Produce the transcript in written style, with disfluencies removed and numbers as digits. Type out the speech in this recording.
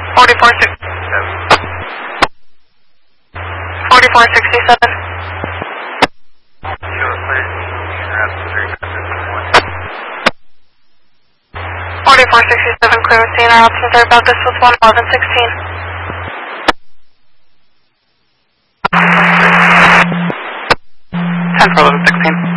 4467. 4467, clear with scene. Our options are about this with 11116. 10 for 1116.